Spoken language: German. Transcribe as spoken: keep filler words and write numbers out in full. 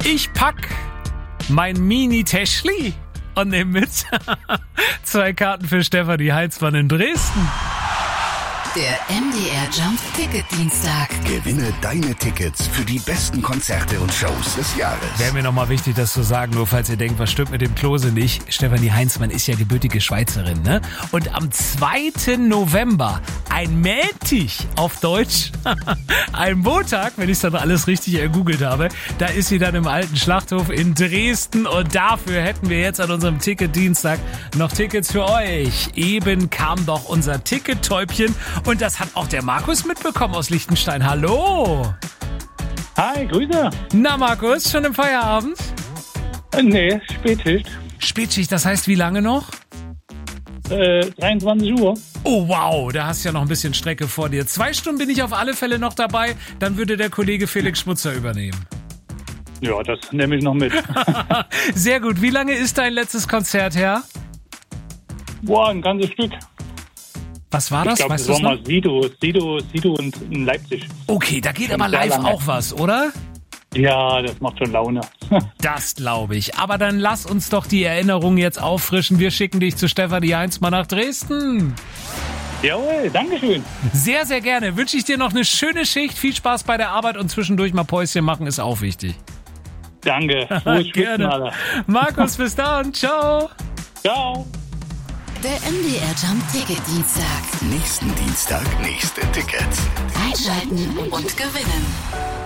Ich pack mein Mini-Täschli und nehme mit zwei Karten für Stefanie Heinzmann in Dresden. Der M D R Jump Ticket Dienstag. Gewinne deine Tickets für die besten Konzerte und Shows des Jahres. Wäre mir nochmal wichtig, das zu sagen, nur falls ihr denkt, was stimmt mit dem Klose nicht. Stefanie Heinzmann ist ja gebürtige Schweizerin, ne? Und am zweiten November, ein Mätig auf Deutsch, ein Montag, wenn ich es dann alles richtig ergoogelt habe, da ist sie dann im alten Schlachthof in Dresden und dafür hätten wir jetzt an unserem Ticket-Dienstag noch Tickets für euch. Eben kam doch unser Ticket-Täubchen. Und das hat auch der Markus mitbekommen aus Liechtenstein. Hallo! Hi, Grüße. Na Markus, schon im Feierabend? Äh, nee, Spätschicht. Spätschicht, das heißt wie lange noch? Äh, dreiundzwanzig Uhr. Oh wow, da hast du ja noch ein bisschen Strecke vor dir. Zwei Stunden bin ich auf alle Fälle noch dabei, dann würde der Kollege Felix Schmutzer übernehmen. Ja, das nehme ich noch mit. Sehr gut, wie lange ist dein letztes Konzert her? Boah, ein ganzes Stück. Was war das? Ich glaube, weißt das du war noch? mal Sido, Sido, Sido und in Leipzig. Okay, da geht Schon aber sehr live lange. auch was, oder? Ja, das macht schon Laune. Das glaube ich. Aber dann lass uns doch die Erinnerung jetzt auffrischen. Wir schicken dich zu Stefanie Heinzmann nach Dresden. Jawohl, Dankeschön. Sehr, sehr gerne. Wünsche ich dir noch eine schöne Schicht. Viel Spaß bei der Arbeit und zwischendurch mal Päuschen machen ist auch wichtig. Danke. Frohes Schwitzen, Alter. Markus, bis dann. Ciao. Ciao. Der M D R Jump Ticket Dienstag. Nächsten Dienstag nächste Tickets. Einschalten und gewinnen.